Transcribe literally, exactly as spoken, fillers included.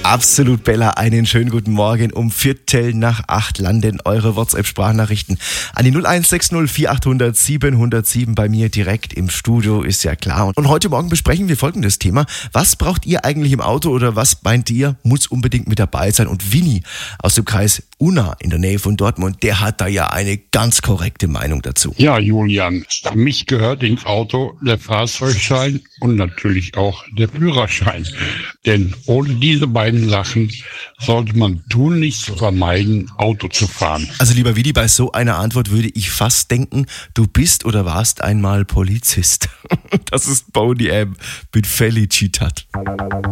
Absolut Bella, einen schönen guten Morgen. Um Viertel nach acht landen eure WhatsApp-Sprachnachrichten an die null eins sechs null vier acht null null sieben null sieben bei mir direkt im Studio, ist ja klar. Und heute Morgen besprechen wir folgendes Thema. Was braucht ihr eigentlich im Auto oder was meint ihr, muss unbedingt mit dabei sein? Und Winnie aus dem Kreis Unna in der Nähe von Dortmund, der hat da ja eine ganz korrekte Meinung dazu. Ja, Julian, für mich gehört ins Auto der Fahrzeugschein und natürlich auch der Führerschein. Denn ohne diese beiden Sachen sollte man tunlichst vermeiden, Auto zu fahren. Also lieber Willi, bei so einer Antwort würde ich fast denken, du bist oder warst einmal Polizist. Das ist Boney M. mit Felicitat.